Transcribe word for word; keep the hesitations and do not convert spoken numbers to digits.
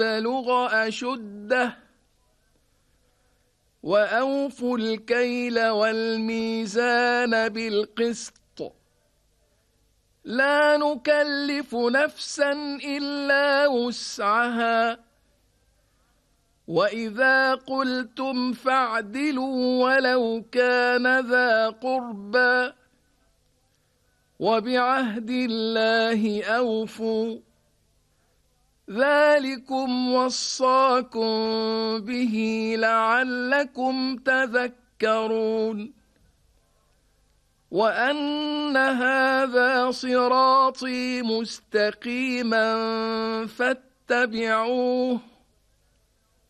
يبلغ أشده وأوفوا الكيل والميزان بالقسط لا نكلف نفسا إلا وسعها وإذا قلتم فاعدلوا ولو كان ذا قربى وبعهد الله أوفوا ذلكم وصاكم به لعلكم تذكرون وأن هذا صراطي مستقيما فاتبعوه